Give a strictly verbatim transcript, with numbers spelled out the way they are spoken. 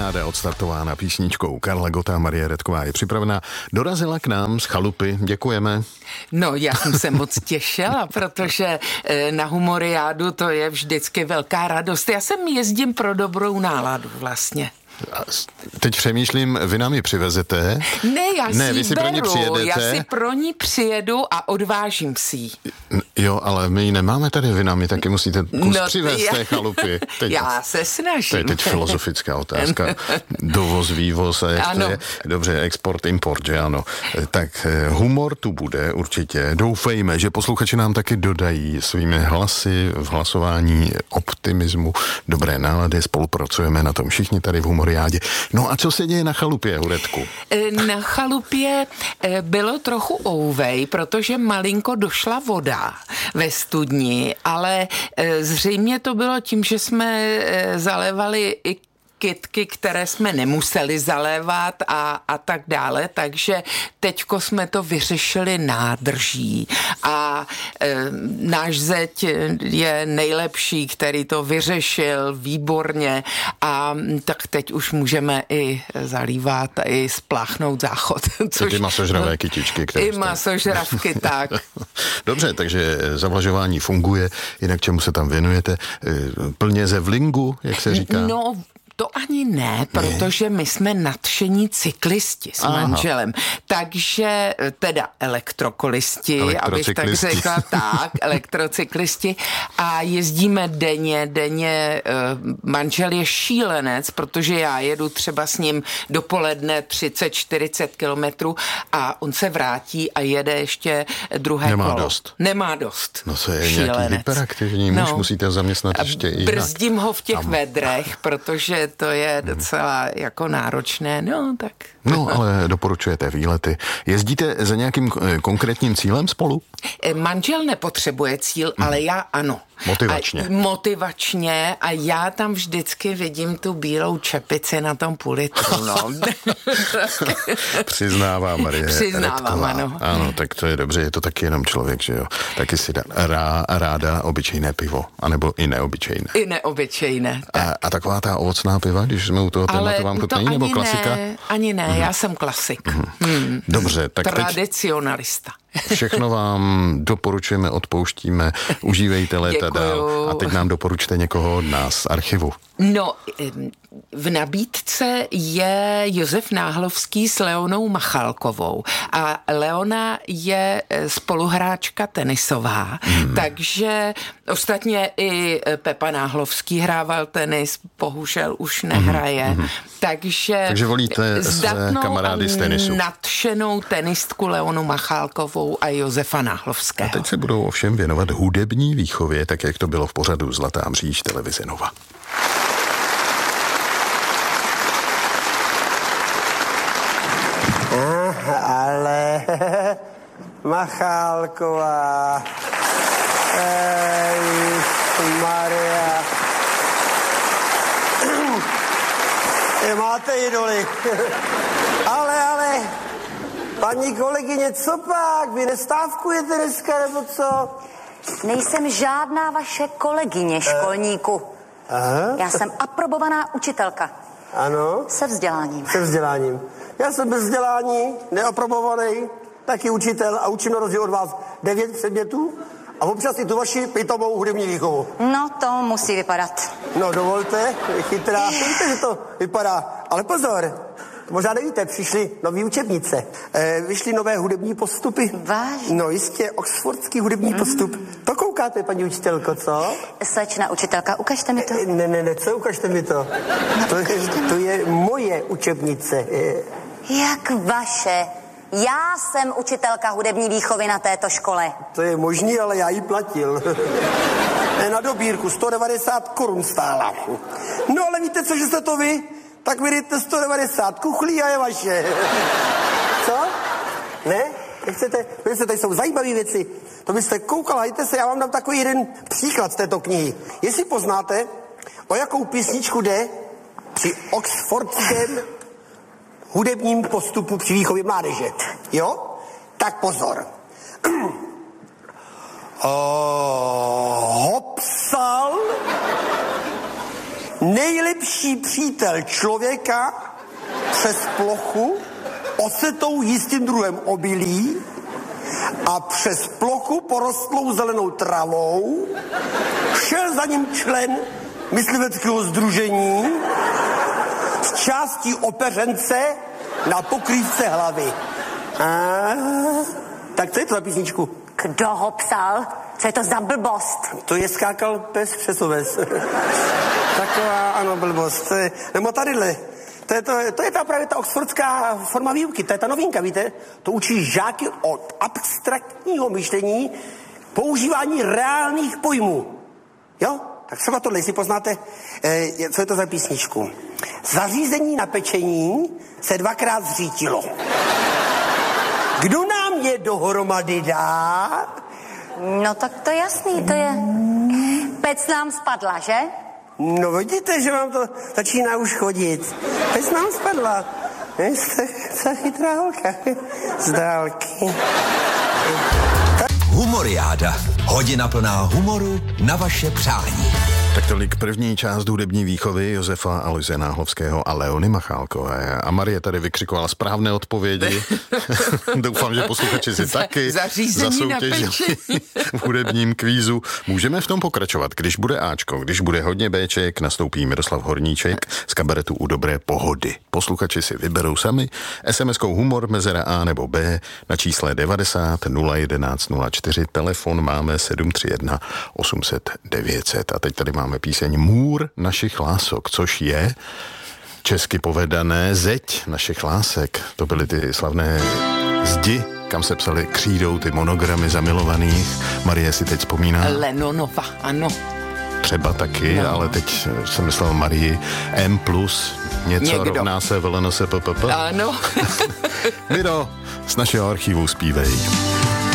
Humoriáda odstartována písničkou Karla Gotta a Marie Redková je připravená. Dorazila k nám z chalupy, děkujeme. No, já jsem se moc těšila, protože na Humoriádu to je vždycky velká radost. Já sem jezdím pro dobrou náladu vlastně. Teď přemýšlím, vy nám ji přivezete? Ne, já ne, si vy si beru, pro ní přijedete. já si pro ní přijedu a odvážím si ji. Jo, ale my ji nemáme tady, vy nám ji taky musíte kus no, přivést z té chalupy. Teď, já se snažím. To je teď filozofická otázka. Dovoz, vývoz a jak ano. to je. Dobře, export, import, že ano. Tak humor tu bude určitě. Doufejme, že posluchači nám taky dodají svými hlasy v hlasování optimismu, dobré nálady, spolupracujeme na tom všichni tady v Humoriádě. No a co se děje na chalupě, Hudetku? Na chalupě bylo trochu ouvej, protože malinko došla voda ve studni, ale zřejmě to bylo tím, že jsme zalévali i kytky, které jsme nemuseli zalévat a, a tak dále, takže teďko jsme to vyřešili nádrží a e, náš zeď je nejlepší, který to vyřešil výborně a tak teď už můžeme i zalívat i spláchnout záchod. Což, ty masožravé kytičky, které I jste... masožravky, tak. Dobře, takže zavlažování funguje, jinak čemu se tam věnujete? Plně ze vlingu, jak se říká? No, to ani ne, protože my jsme nadšení cyklisti s Aha. manželem. Takže teda elektrokolisti, abych tak řekla, tak, elektrocyklisti a jezdíme denně, denně, manžel je šílenec, protože já jedu třeba s ním dopoledne třicet čtyřicet kilometrů a on se vrátí a jede ještě druhé Nemá kolo. dost. Nemá dost. No to je šílenec. Nějaký hyperaktivní muž, no. Musíte zaměstnat ještě i jinak. Brzdím ho v těch Tam. vedrech, protože to je docela jako náročné, no tak. No, ale doporučujete výlety. Jezdíte za nějakým konkrétním cílem spolu? Manžel nepotřebuje cíl, hmm. ale já ano. Motivačně. A, motivačně a já tam vždycky vidím tu bílou čepici na tom půl litru, no. Přiznává Marie Přiznávám, Redková. ano. Ano, tak to je dobře, je to taky jenom člověk, že jo. Taky si dá rá, ráda obyčejné pivo, anebo i neobyčejné. I neobyčejné. Tak. A, a taková ta ovocná piva, když jsme u toho tématu, vám to není, nebo klasika? Ne, ani ne, hmm. já jsem klasik. Hmm. Hmm. Dobře, tak Tradicionalista. Teď všechno vám doporučujeme, odpouštíme, užívejte léta dál a teď nám doporučte někoho od nás z archivu. No, v nabídce je Josef Náhlovský s Leonou Machálkovou a Leona je spoluhráčka tenisová, hmm. takže ostatně i Pepa Náhlovský hrával tenis, bohužel už nehraje, hmm. takže, takže volíte své kamarády z tenisu. Nadšenou tenistku Leonu Machálkovou a Josefa Náhlovského. A teď se budou ovšem věnovat hudební výchově, tak jak to bylo v pořadu Zlatá mříž televize Nova. Ale Machálková, Maria, je máte idoly, ale, ale, paní kolegyně, co pak, vy nestávkujete dneska, nebo co? Nejsem žádná vaše kolegyně, školníku. Aha. Já jsem aprobovaná učitelka. Ano? Se vzděláním. Se vzděláním. Já jsem bez vzdělání, neaprobovaný, taky učitel a učím na rozdíl od vás devět předmětů a občas i tu vaši pitomou hudební výchovu. No, to musí vypadat. No, dovolte, je chytrá. Víte, že to vypadá. Ale pozor, možná nevíte, přišly nový učebnice. E, vyšly nové hudební postupy. Vážně? No jistě, oxfordský hudební mm. postup. To koukáte, paní učitelko, co? Slečna učitelka, ukažte mi to. E, ne, ne, ne, co, ukažte mi to. No, to, je, to je moje učebnice. E, Jak vaše? Já jsem učitelka hudební výchovy na této škole. To je možný, ale já ji platil. Na dobírku sto devadesát korun stála. No ale víte co, že jste to vy? Tak vydejte sto devadesát kuchlí a je vaše. Co? Ne? Nechcete? Víte, tady jsou zajímavé věci. To byste koukala, hejte se, já vám dám takový jeden příklad z této knihy. Jestli poznáte, o jakou písničku jde při oxfordském hudebním postupu při výchově mládeže. Jo? Tak pozor. Oh, hopsal, Nejlepší přítel člověka přes plochu osetou jistým druhem obilí a přes plochu porostlou zelenou travou šel za ním člen mysliveckého sdružení s částí opeřence na pokrývce hlavy. A, tak co je to za písničku? Kdo ho psal? Co je to za blbost? To je skákal pes přes oves. Taková, ano, blbost. To je, nebo tadyhle. To je, to, to je ta právě ta oxfordská forma výuky, to je ta novinka, víte? To učí žáky od abstraktního myšlení používání reálných pojmů. Jo? Tak třeba tohle, jestli poznáte, eh, co je to za písničku. Zařízení na pečení se dvakrát zřítilo. Kdo nám je dohromady dá? No tak to jasný, to je. Pec nám spadla, že? No vidíte, že vám to začíná už chodit. Pec nám spadla. Jste ta chytrá holka. Z dálky. Humoriáda. Hodina plná humoru na vaše přání. Tak tolik první část hudební výchovy Josefa Aloise Náhlovského a Leony Machálkové. A Marie tady vykřikovala správné odpovědi. Doufám, že posluchači si taky zasoutěžili v hudebním kvízu. Můžeme v tom pokračovat. Když bude Ačko, když bude hodně Béček, nastoupí Miroslav Horníček z kabaretu U dobré pohody. Posluchači si vyberou sami es em eskou humor mezera A nebo B na čísle devadesát nula jedenáct nula čtyři. Telefon máme sedm tři jedna osm set devět set. A teď tady máme Máme píseň Můr našich lások, což je česky povedané zeď našich lásek. To byly ty slavné zdi, kam se psali křídou ty monogramy zamilovaných. Marie si teď vzpomíná? Lenonova, ano. Třeba taky, no. Ale teď jsem myslel Marii M plus, něco Někdo. Rovná se V L N S P P P. Ano. Miro, z našeho archivu zpívej.